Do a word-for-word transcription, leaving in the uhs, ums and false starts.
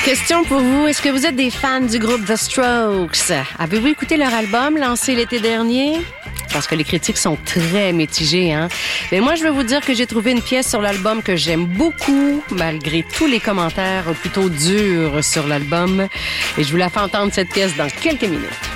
Question pour vous. Est-ce que vous êtes des fans du groupe The Strokes? Avez-vous écouté leur album lancé l'été dernier? Parce que les critiques sont très mitigées, hein. Mais moi, je veux vous dire que j'ai trouvé une pièce sur l'album que j'aime beaucoup, malgré tous les commentaires plutôt durs sur l'album. Et je vous la fais entendre, cette pièce, dans quelques minutes.